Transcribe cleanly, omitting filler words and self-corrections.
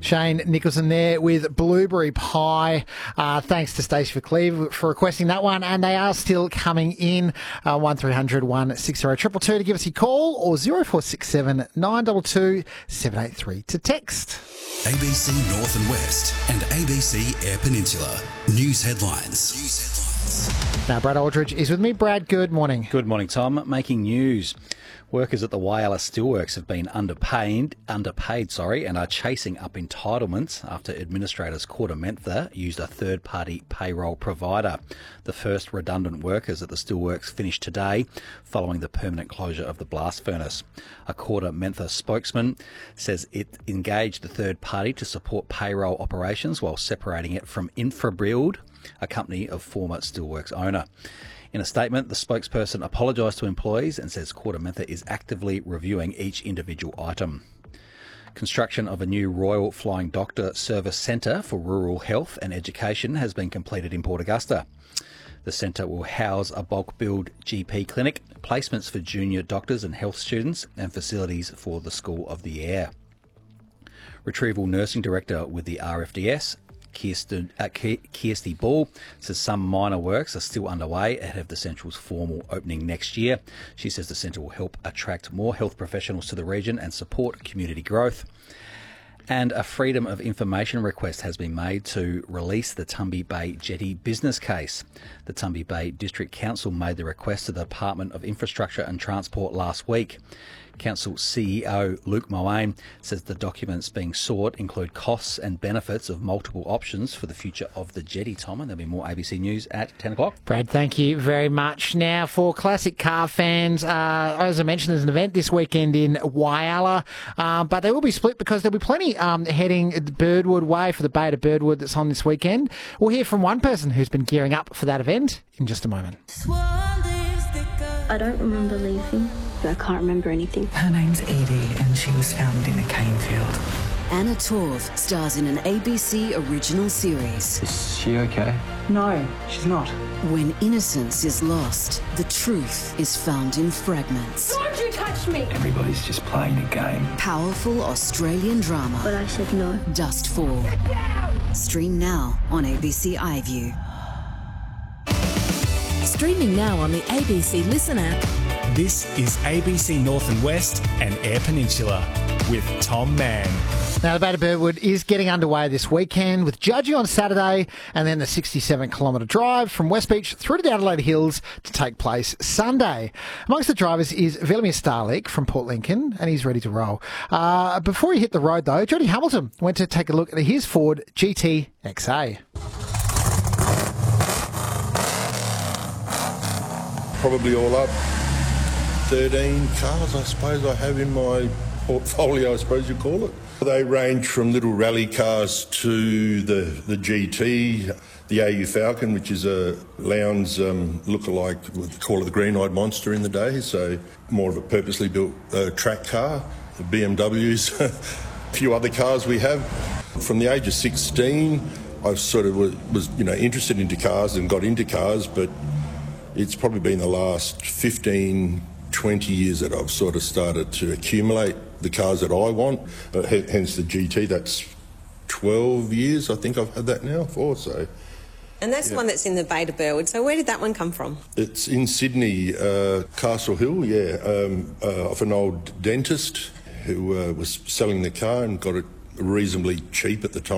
Shane Nicholson there with Blueberry Pie. Thanks to Stacey for Cleve for requesting that one. And they are still coming in. 1300 160 222 to give us your call, or 0467 922 783 to text. ABC North and West and ABC Air Peninsula. News headlines. Now, Brad Aldridge is with me. Brad, good morning. Good morning, Tom. Making news. Workers at the Whyalla Steelworks have been underpaid, and are chasing up entitlements after administrators KordaMentha used a third-party payroll provider. The first redundant workers at the Steelworks finished today following the permanent closure of the blast furnace. A KordaMentha spokesman says it engaged the third party to support payroll operations while separating it from InfraBuild, a company of former Steelworks owner. In a statement, the spokesperson apologised to employees and says KordaMentha is actively reviewing each individual item. Construction of a new Royal Flying Doctor Service Centre for Rural Health and Education has been completed in Port Augusta. The centre will house a bulk build GP clinic, placements for junior doctors and health students, and facilities for the School of the Air. Retrieval Nursing Director with the RFDS, Kirsty Ball, says some minor works are still underway ahead of the Central's formal opening next year. She says the centre will help attract more health professionals to the region and support community growth. And a Freedom of Information request has been made to release the Tumby Bay Jetty business case. The Tumby Bay District Council made the request to the Department of Infrastructure and Transport last week. Council CEO Luke Moane says the documents being sought include costs and benefits of multiple options for the future of the jetty, Tom, and there'll be more ABC News at 10 o'clock. Brad, thank you very much. Now, for classic car fans, as I mentioned, there's an event this weekend in Whyalla, but they will be split because there'll be plenty heading Birdwood way for the Bay to Birdwood that's on this weekend. We'll hear from one person who's been gearing up for that event in just a moment. I don't remember leaving. I can't remember anything. Her name's Edie, and she was found in a cane field. Anna Torv stars in an ABC original series. Is she okay? No, she's not. When innocence is lost, the truth is found in fragments. Don't you touch me! Everybody's just playing a game. Powerful Australian drama. But I said no. Dustfall. Stream now on ABC iView. Streaming now on the ABC Listen app. This is ABC North and West and Air Peninsula with Tom Mann. Now, the Bay to Birdwood is getting underway this weekend with judging on Saturday and then the 67-kilometre drive from West Beach through to the Adelaide Hills to take place Sunday. Amongst the drivers is Velimir Starlik from Port Lincoln, and he's ready to roll. Before he hit the road, though, Jody Hamilton went to take a look at his Ford GT XA. Probably all up 13 cars, I suppose, I have in my portfolio, I suppose you call it. They range from little rally cars to the GT, the AU Falcon, which is a Lowndes look-alike, we call it the green-eyed monster in the day, so more of a purposely built track car, the BMWs, a few other cars we have. From the age of 16, I sort of was interested into cars and got into cars, but it's probably been the last 15, 20 years that I've sort of started to accumulate the cars that I want, hence the GT. That's 12 years I think I've had that now for, so. And that's the one that's in the Bay to Birdwood. So where did that one come from? It's in Sydney, Castle Hill, off an old dentist who was selling the car and got it reasonably cheap at the time.